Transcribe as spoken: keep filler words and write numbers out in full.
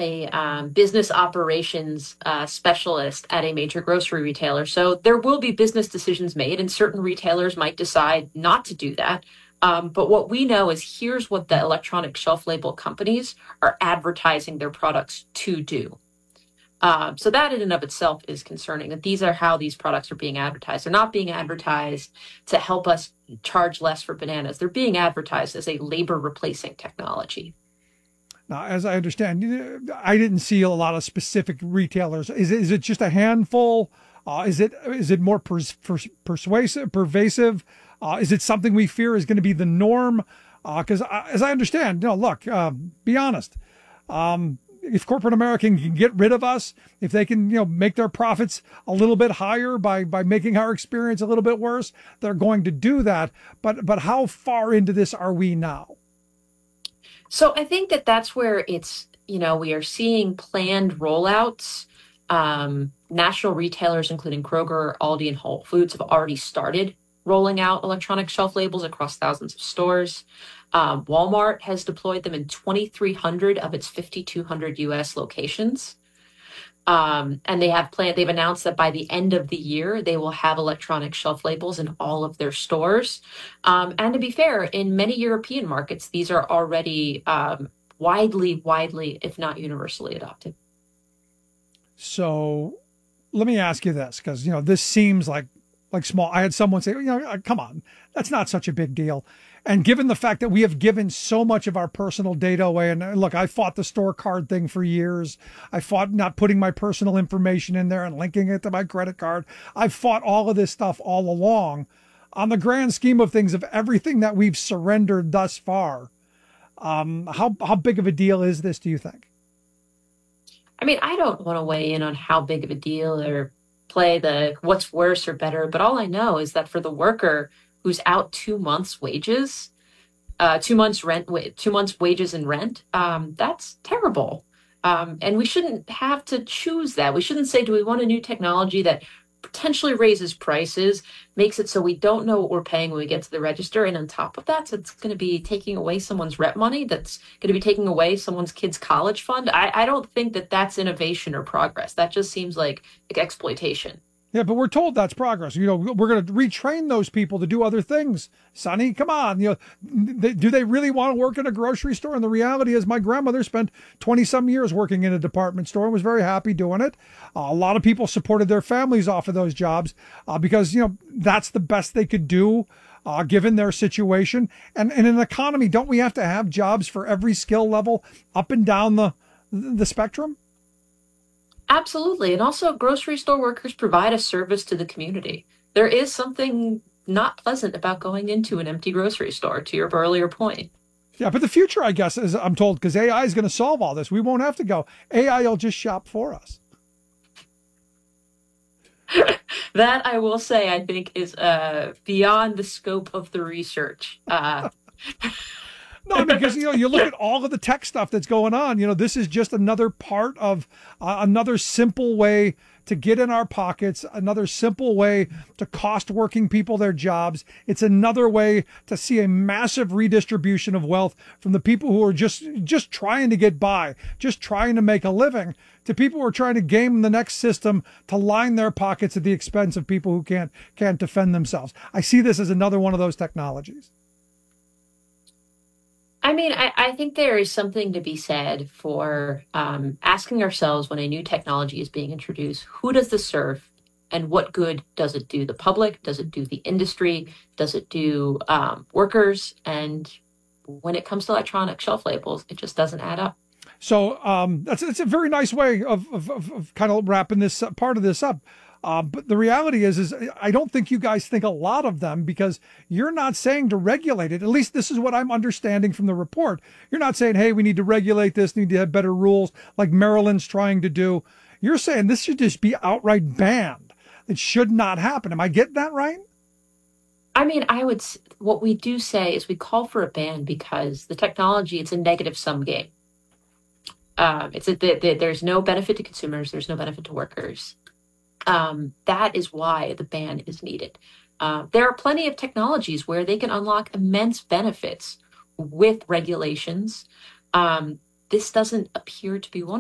a um, business operations uh, specialist at a major grocery retailer. So there will be business decisions made, and certain retailers might decide not to do that. Um, but what we know is here's what the electronic shelf label companies are advertising their products to do. Um, so that in and of itself is concerning, that these are how these products are being advertised. They're not being advertised to help us charge less for bananas. They're being advertised as a labor replacing technology. Now, as I understand, I didn't see a lot of specific retailers. Is it, is it just a handful? Uh, is it is it more pers- pers- persuasive, pervasive? Uh, is it something we fear is going to be the norm? Because uh, as I understand, you know, look, uh, be honest. Um, if corporate America can get rid of us, if they can, you know, make their profits a little bit higher by by making our experience a little bit worse, they're going to do that. But but how far into this are we now? So I think that that's where it's, you know, we are seeing planned rollouts. Um, national retailers, including Kroger, Aldi, and Whole Foods, have already started rolling out electronic shelf labels across thousands of stores. Um, Walmart has deployed them in twenty-three hundred of its fifty-two hundred U S locations. Um, and they have planned, they've announced that by the end of the year, they will have electronic shelf labels in all of their stores. Um, and to be fair, in many European markets, these are already um, widely, widely, if not universally adopted. So let me ask you this, because, you know, this seems like like small. I had someone say, you know, come on, that's not such a big deal. And given the fact that we have given so much of our personal data away, and look, I fought the store card thing for years. I fought not putting my personal information in there and linking it to my credit card. I've fought all of this stuff all along. On the grand scheme of things, of everything that we've surrendered thus far, um, how how big of a deal is this, do you think? I mean, I don't want to weigh in on how big of a deal or play the what's worse or better, but all I know is that for the worker who's out two months' wages, uh, two months rent, two months wages and rent, um, that's terrible. Um, and we shouldn't have to choose that. We shouldn't say, do we want a new technology that potentially raises prices, makes it so we don't know what we're paying when we get to the register, and on top of that, so it's going to be taking away someone's rent money, that's going to be taking away someone's kid's college fund. I, I don't think that that's innovation or progress. That just seems like, like exploitation. Yeah, but we're told that's progress. You know, we're going to retrain those people to do other things. Sonny, come on. You know, they, do they really want to work in a grocery store? And the reality is, my grandmother spent twenty some years working in a department store and was very happy doing it. Uh, a lot of people supported their families off of those jobs uh, because, you know, that's the best they could do uh, given their situation. And, and in an economy, don't we have to have jobs for every skill level up and down the the spectrum? Absolutely. And also, grocery store workers provide a service to the community. There is something not pleasant about going into an empty grocery store, to your earlier point. Yeah, but the future, I guess, is I'm told, because A I is going to solve all this. We won't have to go. A I will just shop for us. That, I will say, I think is uh, beyond the scope of the research. Uh, No, because, you know, you look at all of the tech stuff that's going on. You know, this is just another part of uh, another simple way to get in our pockets, another simple way to cost working people their jobs. It's another way to see a massive redistribution of wealth from the people who are just just trying to get by, just trying to make a living, to people who are trying to game the next system to line their pockets at the expense of people who can't can't defend themselves. I see this as another one of those technologies. I mean, I, I think there is something to be said for um, asking ourselves when a new technology is being introduced, who does this serve and what good does it do the public? Does it do the industry? Does it do um, workers? And when it comes to electronic shelf labels, it just doesn't add up. So um, that's, that's a very nice way of, of, of, of kind of wrapping this part of this up. Uh, but the reality is, is I don't think you guys think a lot of them, because you're not saying to regulate it. At least this is what I'm understanding from the report. You're not saying, hey, we need to regulate this, need to have better rules like Maryland's trying to do. You're saying this should just be outright banned. It should not happen. Am I getting that right? I mean, I would, what we do say is we call for a ban because the technology, it's a negative sum game. Um, it's a, the, the, there's no benefit to consumers. There's no benefit to workers. Um, that is why the ban is needed. Uh, there are plenty of technologies where they can unlock immense benefits with regulations. Um, this doesn't appear to be one.